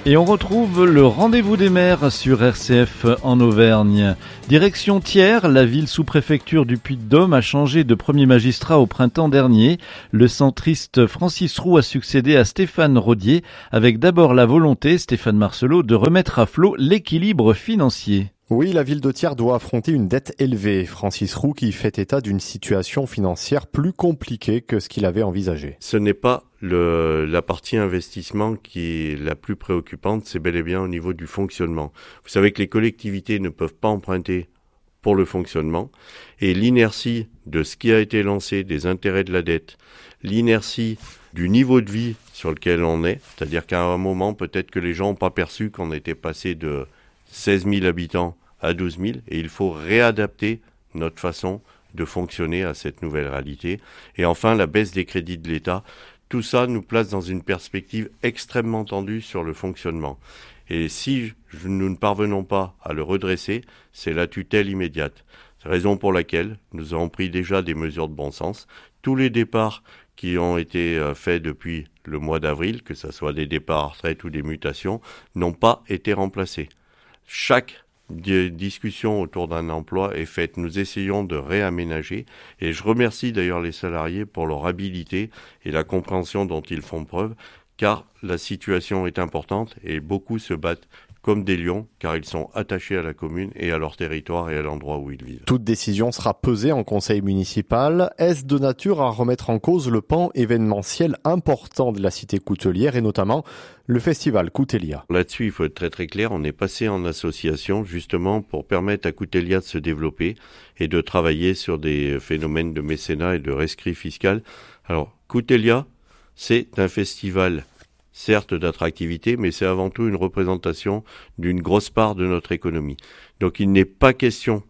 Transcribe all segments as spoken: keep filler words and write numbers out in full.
Et on retrouve le rendez-vous des maires sur R C F en Auvergne. Direction Thiers, la ville sous-préfecture du Puy-de-Dôme a changé de premier magistrat au printemps dernier. Le centriste Francis Roux a succédé à Stéphane Rodier, avec d'abord la volonté, Stéphane Marcelot, de remettre à flot l'équilibre financier. Oui, la ville de Thiers doit affronter une dette élevée. Francis Roux qui fait état d'une situation financière plus compliquée que ce qu'il avait envisagé. Ce n'est pas le, la partie investissement qui est la plus préoccupante, c'est bel et bien au niveau du fonctionnement. Vous savez que les collectivités ne peuvent pas emprunter pour le fonctionnement et l'inertie de ce qui a été lancé, des intérêts de la dette, l'inertie du niveau de vie sur lequel on est, c'est-à-dire qu'à un moment, peut-être que les gens n'ont pas perçu qu'on était passé de seize mille habitants à douze mille et il faut réadapter notre façon de fonctionner à cette nouvelle réalité. Et enfin, la baisse des crédits de l'État, tout ça nous place dans une perspective extrêmement tendue sur le fonctionnement. Et si nous ne parvenons pas à le redresser, c'est la tutelle immédiate. C'est la raison pour laquelle nous avons pris déjà des mesures de bon sens. Tous les départs qui ont été faits depuis le mois d'avril, que ce soit des départs à retraite ou des mutations, n'ont pas été remplacés. Chaque discussion autour d'un emploi est faite. Nous essayons de réaménager et je remercie d'ailleurs les salariés pour leur habileté et la compréhension dont ils font preuve, car la situation est importante et beaucoup se battent comme des lions, car ils sont attachés à la commune et à leur territoire et à l'endroit où ils vivent. Toute décision sera pesée en conseil municipal. Est-ce de nature à remettre en cause le pan événementiel important de la cité coutelière et notamment le festival Coutelia? Là-dessus, il faut être très très clair. On est passé en association justement pour permettre à Coutelia de se développer et de travailler sur des phénomènes de mécénat et de rescrit fiscal. Alors, Coutelia, c'est un festival certes d'attractivité, mais c'est avant tout une représentation d'une grosse part de notre économie. Donc il n'est pas question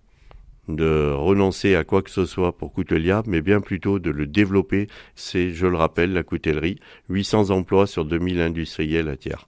de renoncer à quoi que ce soit pour Coutelia, mais bien plutôt de le développer. C'est, je le rappelle, la coutellerie, huit cents emplois sur deux mille industriels à Thiers.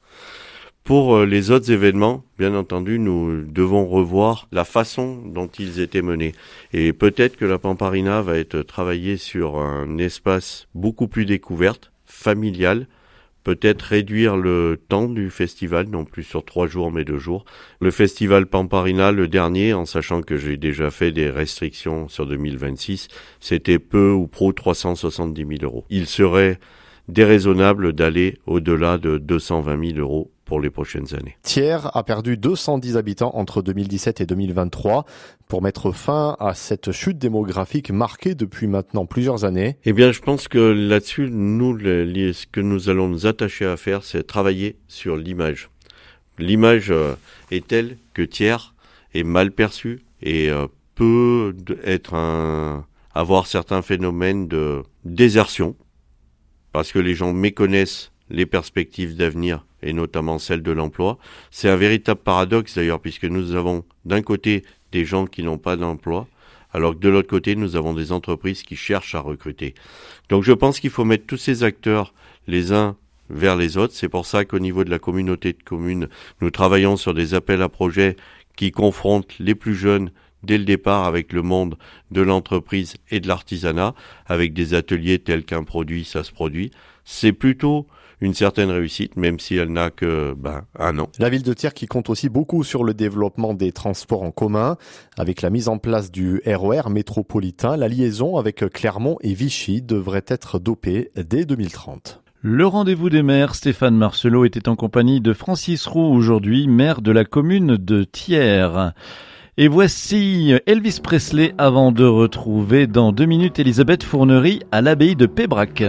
Pour les autres événements, bien entendu, nous devons revoir la façon dont ils étaient menés. Et peut-être que la Pamparina va être travaillée sur un espace beaucoup plus découverte, familial, peut-être réduire le temps du festival, non plus sur trois jours mais deux jours. Le festival Pamparina, le dernier, en sachant que j'ai déjà fait des restrictions sur deux mille vingt-six, c'était peu ou pro trois cent soixante-dix mille euros. Il serait déraisonnable d'aller au-delà de deux cent vingt mille euros pour les prochaines années. Thiers a perdu deux cent dix habitants entre deux mille dix-sept et deux mille vingt-trois. Pour mettre fin à cette chute démographique marquée depuis maintenant plusieurs années. Eh bien, je pense que là-dessus, nous, le, ce que nous allons nous attacher à faire, c'est travailler sur l'image. L'image euh, est telle que Thiers est mal perçue et euh, peut être un, avoir certains phénomènes de désertion parce que les gens méconnaissent les perspectives d'avenir et notamment celles de l'emploi. C'est un véritable paradoxe d'ailleurs puisque nous avons d'un côté des gens qui n'ont pas d'emploi, alors que de l'autre côté, nous avons des entreprises qui cherchent à recruter. Donc je pense qu'il faut mettre tous ces acteurs les uns vers les autres. C'est pour ça qu'au niveau de la communauté de communes, nous travaillons sur des appels à projets qui confrontent les plus jeunes dès le départ avec le monde de l'entreprise et de l'artisanat, avec des ateliers tels qu'un produit, ça se produit. C'est plutôt une certaine réussite, même si elle n'a que ben, un an. La ville de Thiers qui compte aussi beaucoup sur le développement des transports en commun. Avec la mise en place du R E R métropolitain, la liaison avec Clermont et Vichy devrait être dopée dès deux mille trente. Le rendez-vous des maires, Stéphane Marcelot était en compagnie de Francis Roux, aujourd'hui maire de la commune de Thiers. Et voici Elvis Presley avant de retrouver dans deux minutes Elisabeth Fournery à l'abbaye de Pébrac.